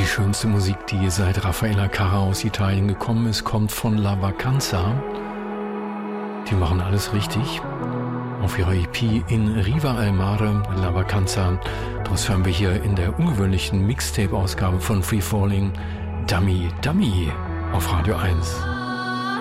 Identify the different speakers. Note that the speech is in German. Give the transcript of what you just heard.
Speaker 1: schönste Musik, die seit Raffaella Carrà aus Italien gekommen ist, kommt von La Vacanza. Die machen alles richtig. Auf ihrer EP In Riva al Mare, La Vacanza. Das hören wir hier in der ungewöhnlichen Mixtape-Ausgabe von Free Falling, Dummy Dummy auf Radio 1.